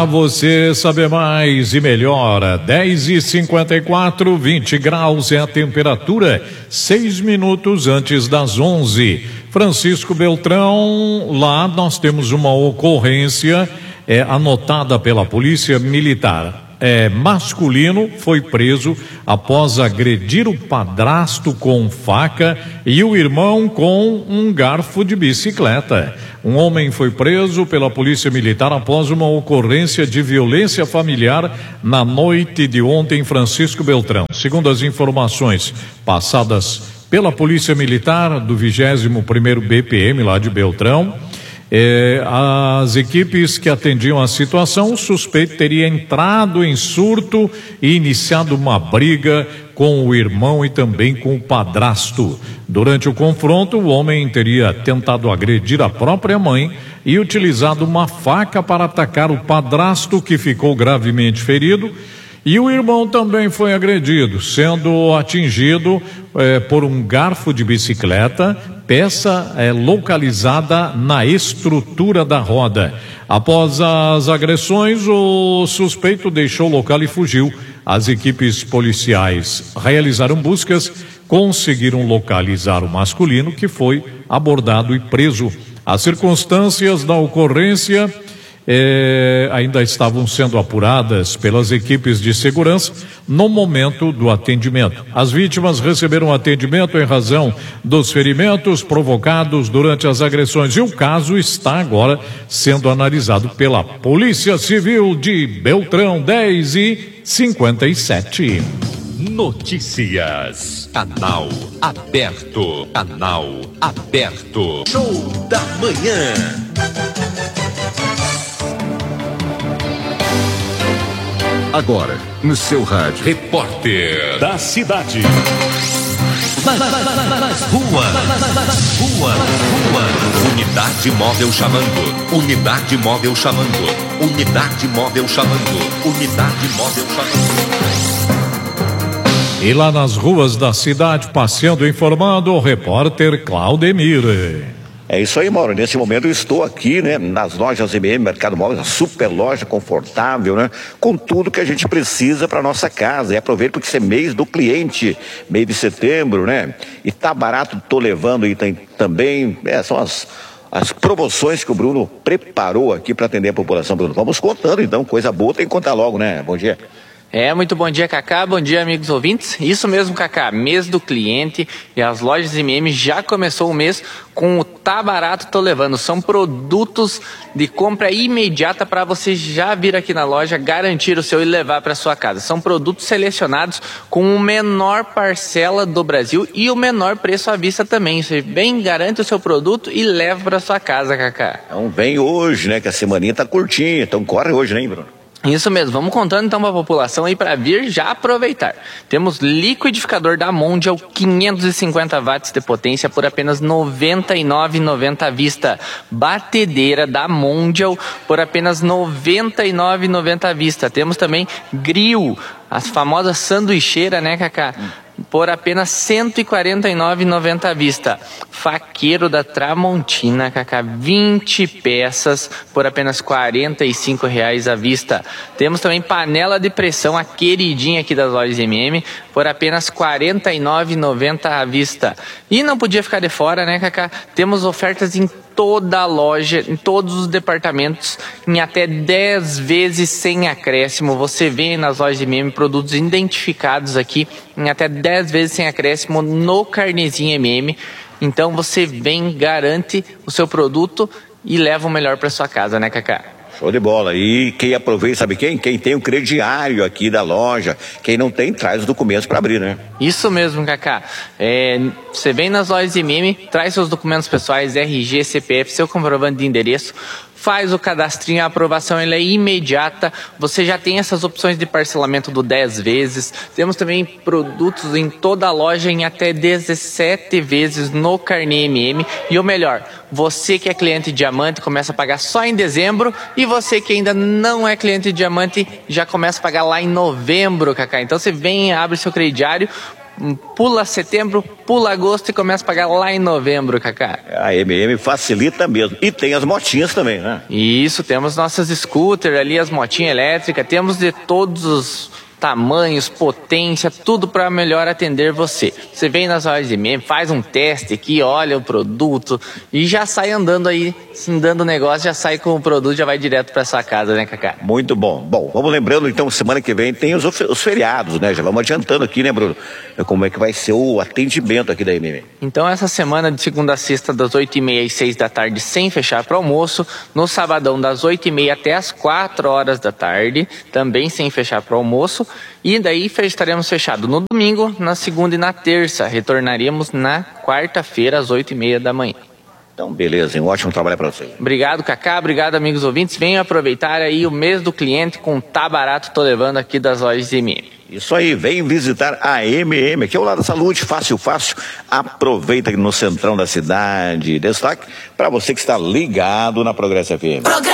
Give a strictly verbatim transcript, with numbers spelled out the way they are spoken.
Você saber mais e melhor. Dez e cinquenta e quatro, vinte graus é a temperatura, seis minutos antes das onze. Francisco Beltrão, lá nós temos uma ocorrência é, anotada pela Polícia Militar. É, masculino foi preso após agredir o padrasto com faca e o irmão com um garfo de bicicleta. Um homem foi preso pela Polícia Militar após uma ocorrência de violência familiar na noite de ontem em Francisco Beltrão. Segundo as informações passadas pela Polícia Militar do vigésimo primeiro B P M lá de Beltrão, É, as equipes que atendiam a situação, o suspeito teria entrado em surto e iniciado uma briga com o irmão e também com o padrasto. Durante o confronto, o homem teria tentado agredir a própria mãe e utilizado uma faca para atacar o padrasto, que ficou gravemente ferido. E o irmão também foi agredido, sendo atingido eh, por um garfo de bicicleta, peça eh, localizada na estrutura da roda. Após as agressões, o suspeito deixou o local e fugiu. As equipes policiais realizaram buscas, conseguiram localizar o masculino, que foi abordado e preso. As circunstâncias da ocorrência É, ainda estavam sendo apuradas pelas equipes de segurança no momento do atendimento. As vítimas receberam atendimento em razão dos ferimentos provocados durante as agressões e o caso está agora sendo analisado pela Polícia Civil de Beltrão. Dez e cinquenta e sete. Notícias. Canal aberto. Canal aberto. Show da manhã. Agora, no seu rádio. Repórter da cidade. Nas, nas, nas, nas ruas. Rua, rua. Unidade móvel chamando. Unidade móvel chamando. Unidade móvel chamando. Unidade móvel chamando. E lá nas ruas da cidade, passeando, informando, o repórter Claudemir. É isso aí, Mauro. Nesse momento eu estou aqui, né, nas lojas M M Mercado Móveis, uma super loja confortável, né, com tudo que a gente precisa para nossa casa. E aproveita porque isso é mês do cliente, mês de setembro, né? E tá barato, tô levando e tem também, é, são as as promoções que o Bruno preparou aqui para atender a população, Bruno. Vamos contando então, coisa boa tem que contar logo, né? Bom dia. É, muito bom dia, Cacá, bom dia, amigos ouvintes. Isso mesmo, Cacá, mês do cliente, e as lojas M M já começou o mês com o Tá Barato, Tô Levando. São produtos de compra imediata para você já vir aqui na loja, garantir o seu e levar para sua casa. São produtos selecionados com o menor parcela do Brasil e o menor preço à vista também. Você vem, garante o seu produto e leva para sua casa, Cacá. Então vem hoje, né, que a semaninha tá curtinha, então corre hoje, né, Bruno? Isso mesmo, vamos contando então para a população aí para vir já aproveitar. Temos liquidificador da Mondial, quinhentos e cinquenta watts de potência por apenas noventa e nove reais e noventa centavos à vista. Batedeira da Mondial por apenas noventa e nove reais e noventa centavos à vista. Temos também grill, as famosas sanduicheiras, né, Cacá? Por apenas cento e quarenta e nove reais e noventa centavos à vista. Faqueiro da Tramontina, Cacá, vinte peças por apenas quarenta e cinco reais à vista. Temos também panela de pressão, a queridinha aqui das lojas M M, por apenas quarenta e nove reais e noventa centavos à vista. E não podia ficar de fora, né, Cacá? Temos ofertas em toda a loja, em todos os departamentos, em até dez vezes sem acréscimo. Você vê nas lojas M M produtos identificados aqui em até dez vezes sem acréscimo no carnezinho M M. Então você vem, garante o seu produto e leva o melhor para sua casa, né, Cacá? Show de bola. E quem aproveita, sabe quem? Quem tem o crediário aqui da loja. Quem não tem, traz os documentos para abrir, né? Isso mesmo, Cacá. É, você vem nas lojas M M, traz seus documentos pessoais, R G, C P F, seu comprovante de endereço, faz o cadastrinho, a aprovação ela é imediata. Você já tem essas opções de parcelamento do dez vezes. Temos também produtos em toda a loja em até dezessete vezes no carnê M M. E o melhor, você que é cliente diamante começa a pagar só em dezembro, e você que ainda não é cliente diamante já começa a pagar lá em novembro, Cacá. Então você vem, abre seu crediário, pula setembro, pula agosto e começa a pagar lá em novembro, Cacá. A M M facilita mesmo. E tem as motinhas também, né? Isso, temos nossas scooters ali, as motinhas elétricas, temos de todos os tamanhos, potência, tudo para melhor atender você. Você vem nas lojas M M, faz um teste aqui, olha o produto e já sai andando aí, andando o negócio, já sai com o produto, já vai direto para sua casa, né, Cacá? Muito bom. Bom, vamos lembrando então, semana que vem tem os, os feriados, né? Já vamos adiantando aqui, né, Bruno? Como é que vai ser o atendimento aqui da M M? Então, essa semana de segunda a sexta, das oito e meia às seis da tarde, sem fechar para almoço. No sabadão, das oito e meia até as quatro horas da tarde, também sem fechar para almoço. E daí estaremos fechados no domingo, na segunda e na terça. Retornaremos na quarta-feira, às oito e meia da manhã. Então, beleza, um ótimo trabalho para você. Obrigado, Cacá. Obrigado, amigos ouvintes. Venham aproveitar aí o mês do cliente com Tá Barato, tô levando aqui das lojas M M. Isso aí, vem visitar a M M, aqui ao lado da saúde, fácil, fácil. Aproveita aqui no centrão da cidade. Destaque para você que está ligado na Progresso F M.